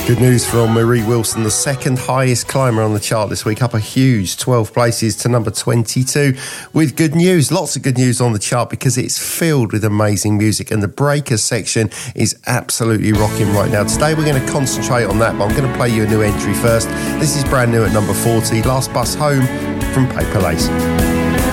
Good news from Marie Wilson, the second highest climber on the chart this week, up a huge 12 places to number 22 with good news. Lots of good news on the chart because it's filled with amazing music and the Breakers section is absolutely rocking right now. Today we're going to concentrate on that, but I'm going to play you a new entry first. This is brand new at number 40, Last Bus Home from Paper Lace.